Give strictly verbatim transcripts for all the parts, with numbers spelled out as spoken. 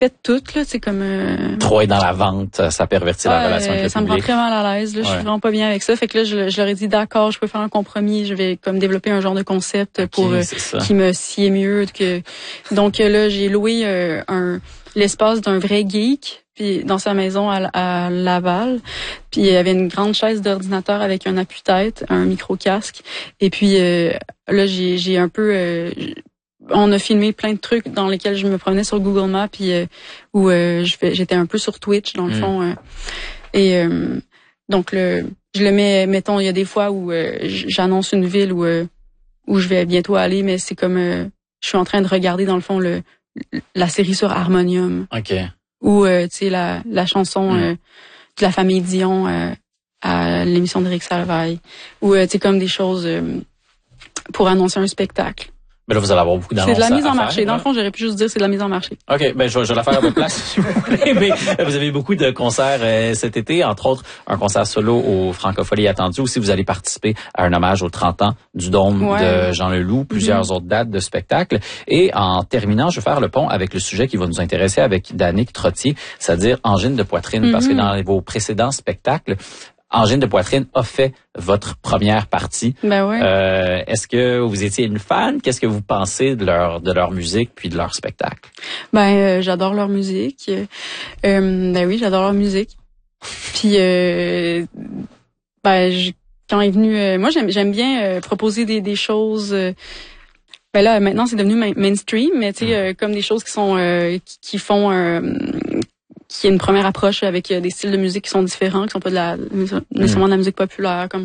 pète tout, là, c'est comme... Euh... Trop être dans la vente, ça pervertit ah, la relation avec le ça public. Ça me rend très mal à l'aise, là, ouais. Je suis vraiment pas bien avec ça. Fait que là, je, je leur ai dit, d'accord, je peux faire un compromis, je vais comme développer un genre de concept okay, pour euh, qui me sied mieux. Que... Donc là, j'ai loué euh, un l'espace d'un vrai geek, puis dans sa maison à, à Laval. Puis il y avait une grande chaise d'ordinateur avec un appui-tête, un micro-casque. Et puis euh, là, j'ai, j'ai un peu... Euh, on a filmé plein de trucs dans lesquels je me promenais sur Google Maps puis euh, où euh, je fais, j'étais un peu sur Twitch dans le mm. fond euh, et euh, donc le je le mets mettons il y a des fois où euh, j'annonce une ville où euh, où je vais bientôt aller mais c'est comme euh, je suis en train de regarder dans le fond le la série sur Harmonium. OK. Ou euh, tu sais la la chanson mm. euh, de la famille Dion euh, à l'émission d'Éric Salvaille ou euh, tu sais comme des choses euh, pour annoncer un spectacle. Mais là, vous allez avoir beaucoup d'annonces. C'est de la mise en faire, marché. ouais. Dans le fond, j'aurais pu juste dire c'est de la mise en marché. OK, ben je vais, je vais la faire à votre place si vous voulez. Mais vous avez beaucoup de concerts euh, cet été, entre autres un concert solo au Francophonie attendu. Aussi, vous allez participer à un hommage aux trente ans du Dôme ouais. de Jean Leloup, plusieurs mm-hmm. autres dates de spectacles. Et en terminant, je vais faire le pont avec le sujet qui va nous intéresser avec Danick Trottier, c'est-à-dire angine de poitrine. Mm-hmm. Parce que dans vos précédents spectacles, angine de poitrine a fait votre première partie. Ben ouais. Euh, est-ce que vous étiez une fan? Qu'est-ce que vous pensez de leur de leur musique puis de leur spectacle? Ben euh, j'adore leur musique. Euh, ben oui, j'adore leur musique. Puis euh, ben je, quand est venu, euh, moi j'aime j'aime bien euh, proposer des des choses. Euh, ben là maintenant c'est devenu main, mainstream, mais tu sais mm. euh, comme des choses qui sont euh, qui, qui font euh, qui est une première approche avec des styles de musique qui sont différents, qui sont pas de la nécessairement de la musique populaire. Comme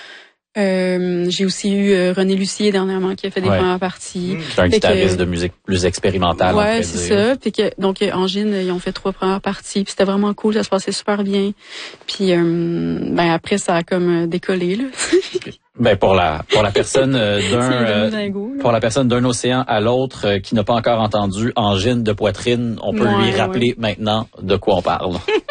euh, j'ai aussi eu euh, René Lucier dernièrement qui a fait des ouais. premières parties. C'est un guitariste que, de musique plus expérimentale. Ouais, c'est dire. ça. Puis que donc Angine, ils ont fait trois premières parties. Puis c'était vraiment cool, ça se passait super bien. Puis euh, ben après ça a comme décollé là. Ben pour la pour la personne euh, d'un euh, pour la personne d'un océan à l'autre euh, qui n'a pas encore entendu angine de poitrine, on peut ouais, lui rappeler ouais. maintenant de quoi on parle.